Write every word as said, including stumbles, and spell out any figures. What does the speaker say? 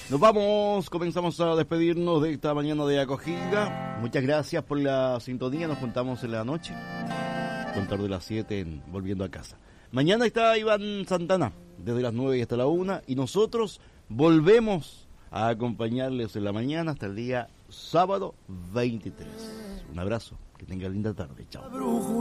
Nos vamos, comenzamos a despedirnos de esta mañana de acogida. Muchas gracias por la sintonía, nos juntamos en la noche, contar de las siete en Volviendo a Casa. Mañana está Iván Santana, desde las nueve hasta la una, y nosotros volvemos a acompañarles en la mañana hasta el día sábado veintitrés. Un abrazo, que tengan linda tarde, chao.